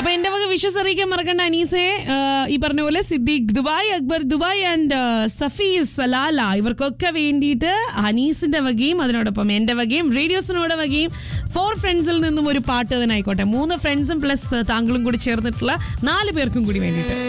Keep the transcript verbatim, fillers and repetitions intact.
അപ്പൊ എന്റെ വക വിഷസ് അറിയിക്കാൻ മറക്കണ്ട അനീസെ. ഈ പറഞ്ഞ പോലെ Siddique Dubai, Akbar Dubai and സഫീസ് Salalah ഇവർക്കൊക്കെ വേണ്ടിയിട്ട് അനീസിന്റെ വകയും അതിനോടൊപ്പം എന്റെ വകയും റേഡിയോസിനോട് വകയും ഫോർ ഫ്രണ്ട്സിൽ നിന്നും ഒരു പാട്ട് തന്നെ ആയിക്കോട്ടെ. മൂന്ന് ഫ്രണ്ട്സും പ്ലസ് താങ്കളും കൂടി ചേർന്നിട്ടുള്ള നാല് പേർക്കും കൂടി വേണ്ടിയിട്ട്.